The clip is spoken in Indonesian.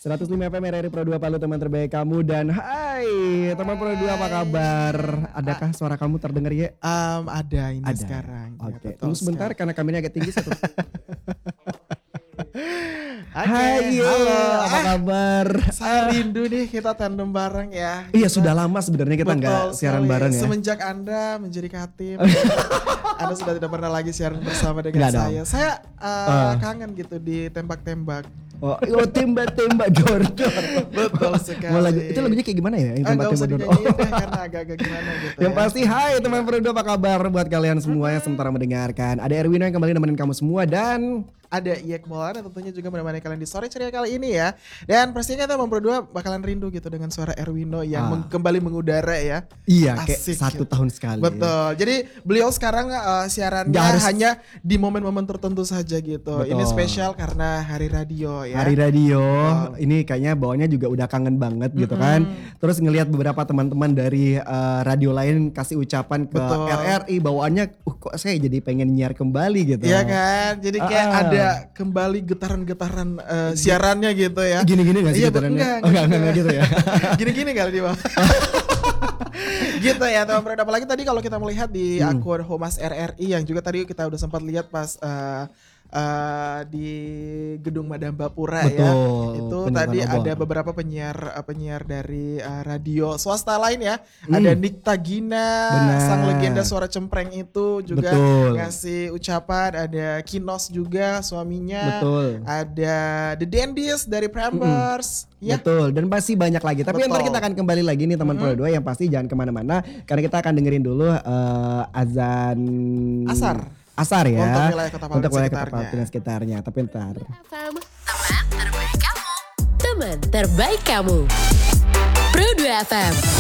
105 FM RRI Pro 2 Palu, teman terbaik kamu. Dan hai teman Pro 2, apa kabar? Adakah suara kamu terdengar ya? Ada ini sekarang. Oke, tunggu sebentar karena kameranya agak tinggi. Hai, halo, apa kabar? Saya rindu nih kita tandem bareng ya. Iya, sudah lama sebenarnya kita nggak siaran bareng ya. Semenjak Anda menjadi Katim, Anda sudah tidak pernah lagi siaran bersama dengan Nggak saya. Saya kangen gitu ditembak-tembak. Oh, tembak-tembak jor. Betul sekali. Itu lagunya kayak gimana ya? Enggak usah dinyanyiin deh karena agak-agak gimana gitu. Yang pasti hai teman Pro 2, apa kabar buat kalian semua yang sementara mendengarkan. Ada Erwino yang kembali nemenin kamu semua dan ada Iyek Maulana tentunya juga menemani kalian di sore ceria kali ini ya. Dan pastinya kita berdua bakalan rindu gitu dengan suara Erwino yang kembali mengudara ya. Iya, asik, kayak 1 tahun sekali. Betul. Jadi beliau sekarang siarannya hanya di momen-momen tertentu saja gitu. Betul. Ini spesial karena Hari Radio ya. Hari Radio. Ini kayaknya bawaannya juga udah kangen banget gitu kan. Terus ngelihat beberapa teman-teman dari radio lain kasih ucapan ke RRI bawaannya kok saya jadi pengen nyiar kembali gitu. Iya kan? Jadi kayak ada kembali getaran-getaran siarannya gitu ya. Gini-gini gak sih getarannya? Enggak gitu ya. Gini-gini kali di bawah. Gitu ya teman-teman. Apalagi tadi kalau kita melihat di akun Humas RRI yang juga tadi kita udah sempat lihat pas di gedung Madam Bapura. Betul, ya. Itu tadi ada beberapa penyiar dari radio swasta lain ya. Ada Nikta Gina, sang legenda suara cempreng itu juga ngasih ucapan. Ada Kinos juga suaminya. Betul. Ada The Dandies dari Prambors. Ya. Betul, dan pasti banyak lagi. Tapi ntar kita akan kembali lagi nih teman Pro 2, yang pasti jangan kemana-mana karena kita akan dengerin dulu azan Asar ya. Untuk wilayah Kota Palu dan sekitarnya. Tapi ntar. Teman terbaik kamu. Teman terbaik kamu. Pro 2 FM.